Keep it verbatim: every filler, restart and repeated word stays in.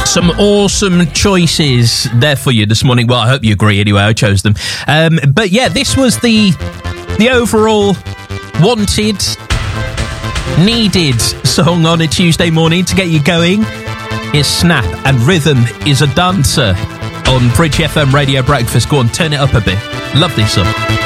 Some awesome choices there for you this morning. Well, I hope you agree anyway, I chose them. Um, but yeah, this was the the overall wanted, needed song on a Tuesday morning to get you going. Is Snap, and Rhythm is a Dancer on Bridge F M Radio Breakfast. Go on, turn it up a bit. Love this song.